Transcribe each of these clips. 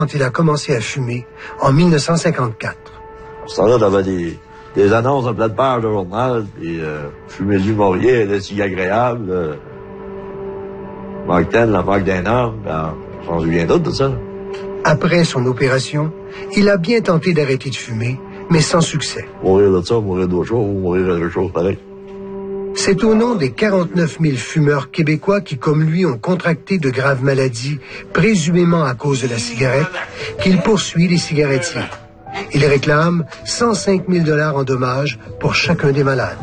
quand il a commencé à fumer en 1954. À ce temps-là, t'avais des annonces en pleine page de journal, puis fumer du Maurier, des cigares agréables, Mark Ten, la marque d'un homme, j'en souviens d'autres de ça. Après son opération, il a bien tenté d'arrêter de fumer, mais sans succès. Mourir de ça, mourir d'autre chose, ou mourir de quelque chose pareil. C'est au nom des 49 000 fumeurs québécois qui, comme lui, ont contracté de graves maladies, présumément à cause de la cigarette, qu'il poursuit les cigarettiers. Il réclame 105 000 $ en dommages pour chacun des malades.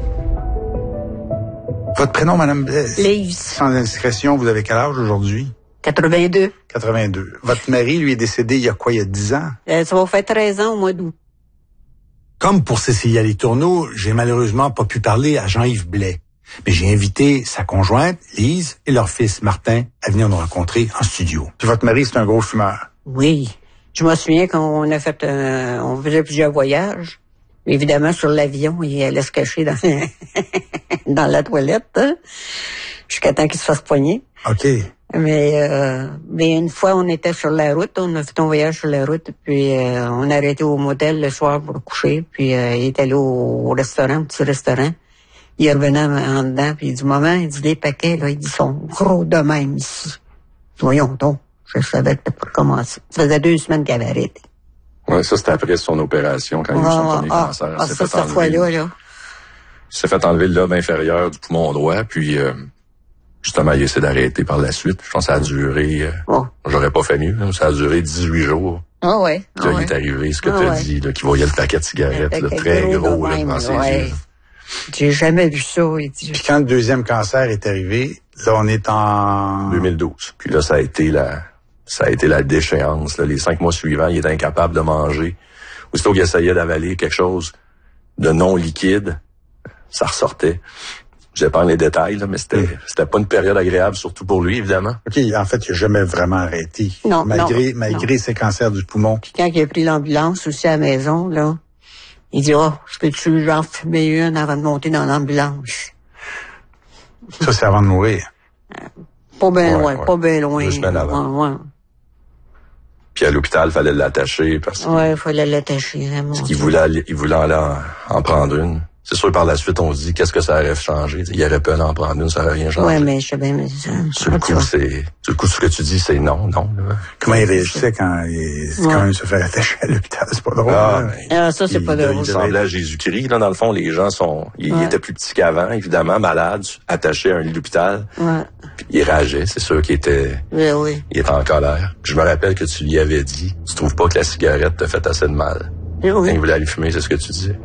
Votre prénom, Madame Blais? Lise. Sans indiscrétion, vous avez quel âge aujourd'hui? 82. 82. Votre mari, lui, est décédé il y a 10 ans? Ça va faire 13 ans au mois d'août. Comme pour Cécilia Letourneau, j'ai malheureusement pas pu parler à Jean-Yves Blais. Mais j'ai invité sa conjointe, Lise, et leur fils, Martin, à venir nous rencontrer en studio. Puis votre mari, c'est un gros fumeur. Oui. Je me souviens qu'on a fait on faisait plusieurs voyages. Évidemment, sur l'avion, il allait se cacher dans, dans la toilette, hein, jusqu'à temps qu'il se fasse poigner. OK. Mais une fois, on était sur la route, on a fait un voyage sur la route, puis on a arrêté au motel le soir pour coucher, puis il est allé au restaurant, un petit restaurant. Il revenait en dedans, puis il dit, maman, il dit, les paquets, là, ils sont gros de même ici. Voyons donc, je savais que c'était pour commencer. Ça faisait 2 semaines qu'il avait arrêté. Ouais, ça, c'était après son opération, quand il a eu son premier cancer. Cette fois-là, là. Il s'est fait enlever le lobe inférieur du poumon droit, puis justement, il a essayé d'arrêter par la suite. Je pense que ça a duré... J'aurais pas fait mieux. Ça a duré 18 jours. Ah ouais. Puis là, il est arrivé, ce que tu as dit, là, qu'il voyait le paquet de cigarettes, là, très gros, là, devant ses yeux. J'ai jamais vu ça. Puis quand le deuxième cancer est arrivé, là, on est en... 2012. Puis là, ça a été la déchéance. Là. Les 5 mois suivants, il était incapable de manger. Aussitôt qu'il essayait d'avaler quelque chose de non liquide, ça ressortait. Je n'épargne les détails, là, mais c'était pas une période agréable, surtout pour lui, évidemment. OK, en fait, il n'a jamais vraiment arrêté. Non, malgré ses cancers du poumon. Puis quand il a pris l'ambulance aussi à la maison, là, il dit, je peux-tu en fumer une avant de monter dans l'ambulance? Ça, c'est avant de mourir. Pas bien loin, pas bien loin. 2 semaines avant. Ouais. Puis à l'hôpital, il fallait l'attacher parce que... il fallait l'attacher, vraiment. Parce qu'il voulait aller en prendre une. C'est sûr, par la suite, on se dit, qu'est-ce que ça aurait changé? Il aurait pu en prendre une, ça aurait rien changé. Ouais, mais je sais bien, mais ça... Sur le coup, ce que tu dis, c'est non. Là. Comment il réagissait quand il se fait attacher à l'hôpital? C'est pas drôle. Ça, c'est pas drôle. Il ressemblait à Jésus-Christ, là, dans le fond. Les gens il était plus petit qu'avant, évidemment, malade, attaché à un lit d'hôpital. Ouais. Puis il rageait, c'est sûr qu'il était... Oui. Il était en colère. Puis je me rappelle que tu lui avais dit, tu trouves pas que la cigarette te fait assez de mal? Oui. Quand il voulait aller fumer, c'est ce que tu disais.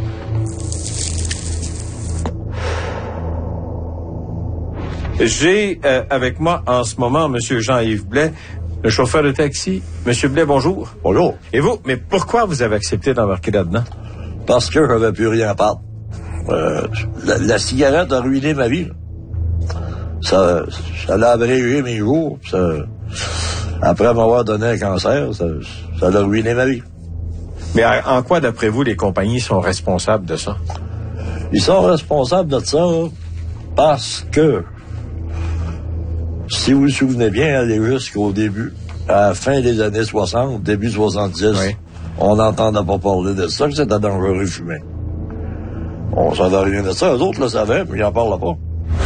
J'ai avec moi en ce moment Monsieur Jean-Yves Blais, le chauffeur de taxi. Monsieur Blais, bonjour. Bonjour. Et vous, mais pourquoi vous avez accepté d'embarquer là-dedans? Parce que j'avais plus rien à perdre. La cigarette a ruiné ma vie. Ça l'a abrégé mes jours. Après m'avoir donné un cancer, ça l'a ruiné ma vie. Mais en quoi, d'après vous, les compagnies sont responsables de ça? Ils sont responsables de ça parce que, si vous vous souvenez bien, aller jusqu'au début, à la fin des années 60, début 70, on n'entendait pas parler de ça, que c'était dangereux de fumer. On savait rien de ça. Eux autres le savaient, mais ils n'en parlaient pas.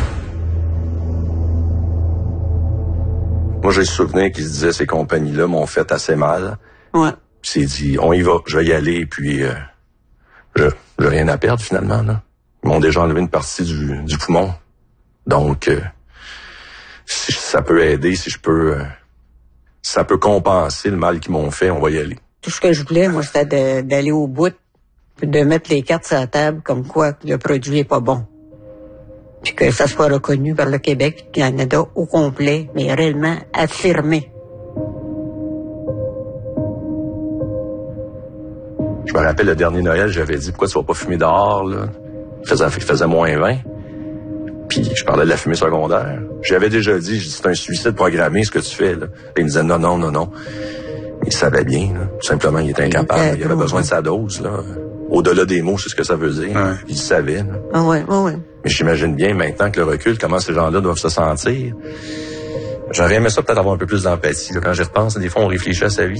Moi, j'ai le souvenir qu'ils se disaient, ces compagnies-là m'ont fait assez mal. Ouais. Puis c'est dit, on y va, je vais y aller, puis j'ai rien à perdre, finalement, là. Ils m'ont déjà enlevé une partie du poumon. Donc, si ça peut aider, si ça peut compenser le mal qu'ils m'ont fait, on va y aller. Tout ce que je voulais, moi, c'était d'aller au bout, de mettre les cartes sur la table comme quoi le produit est pas bon. Puis que ça soit reconnu par le Québec, le Canada au complet, mais réellement affirmé. Je me rappelle, le dernier Noël, j'avais dit, pourquoi tu vas pas fumer dehors, là? Il faisait moins 20. Puis je parlais de la fumée secondaire. J'avais déjà dit, c'est un suicide programmé, ce que tu fais, là. Et il me disait, non. Il savait bien, là. Tout simplement, il était incapable. Il avait besoin de sa dose, là. Au-delà des mots, c'est ce que ça veut dire. Ouais. Il savait, là. Ah ouais. Mais j'imagine bien, maintenant que le recul, comment ces gens-là doivent se sentir. J'aurais aimé ça peut-être avoir un peu plus d'empathie. Là. Quand j'y repense, des fois, on réfléchit à sa vie.